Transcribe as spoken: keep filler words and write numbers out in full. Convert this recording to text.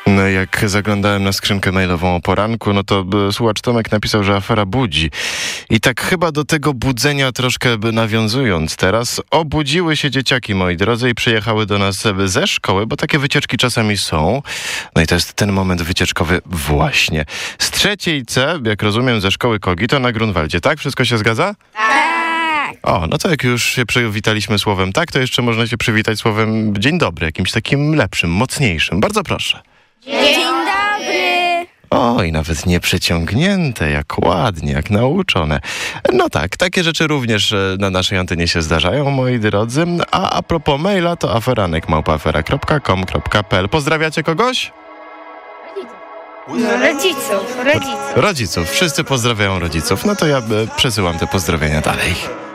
No jak zaglądałem na skrzynkę mailową o poranku, no to słuchacz Tomek napisał, że afera budzi. I tak chyba do tego budzenia troszkę nawiązując teraz, obudziły się dzieciaki, moi drodzy, i przyjechały do nas ze szkoły, bo takie wycieczki czasami są. No i to jest ten moment wycieczkowy właśnie. Z trzeciej C, jak rozumiem, ze szkoły Kogito na Grunwaldzie, tak? Wszystko się zgadza? Tak! O, no to jak już się przywitaliśmy słowem tak, to jeszcze można się przywitać słowem dzień dobry, jakimś takim lepszym, mocniejszym. Bardzo proszę. Dzień dobry! O, i nawet nieprzeciągnięte, jak ładnie, jak nauczone. No tak, takie rzeczy również na naszej antenie się zdarzają, moi drodzy. A a propos maila, to aferanek małpa afera kropka com kropka p l. Pozdrawiacie kogoś? No, rodziców, rodziców. Rodziców. Wszyscy pozdrawiają rodziców. No to ja e, przesyłam te pozdrowienia dalej.